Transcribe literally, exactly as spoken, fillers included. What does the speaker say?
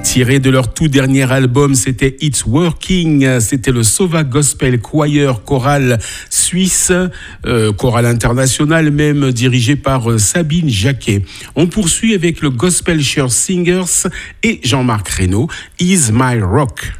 tiré de leur tout dernier album, c'était It's Working, c'était le Sova Gospel Choir, chorale suisse, euh, chorale internationale même, dirigé par euh, Sabine Jacquet. On poursuit avec le Gospel Church Singers et Jean-Marc Reynaud, Is My Rock.